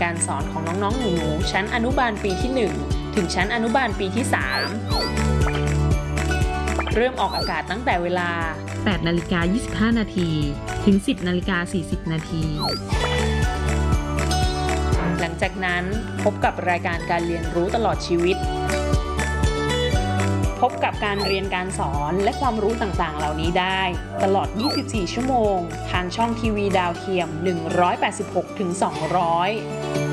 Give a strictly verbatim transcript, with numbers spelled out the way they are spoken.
การสอนของน้องๆหนูๆชั้นอนุบาลปีที่หนึ่งถึงชั้นอนุบาลปีที่สามเริ่มออกอากาศตั้งแต่เวลาแปดนาฬิกายี่สิบห้านาทีถึง สิบนาฬิกาสี่สิบนาทีหลังจากนั้นพบกับรายการการเรียนรู้ตลอดชีวิตพบกับการเรียนการสอนและความรู้ต่างๆเหล่านี้ได้ตลอดยี่สิบสี่ชั่วโมงทางช่องทีวีดาวเทียมหนึ่งร้อยแปดสิบหกถึงสองร้อย